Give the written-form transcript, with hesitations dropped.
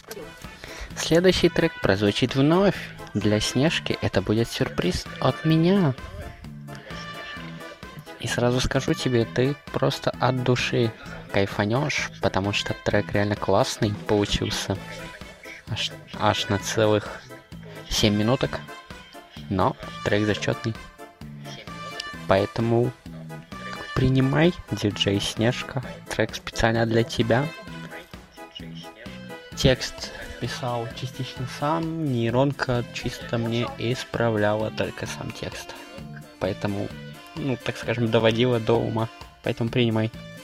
Следующий трек прозвучит вновь. Для Снежки это будет сюрприз от меня. И сразу скажу тебе, ты просто от души кайфанешь, потому что трек реально классный получился. Аж на целых 7 минуток. Но трек зачетный. Поэтому принимай, диджей Снежка. Трек специально для тебя. Текст писал частично сам, нейронка чисто мне исправляла только сам текст. Поэтому, так скажем, доводила до ума. Поэтому принимай.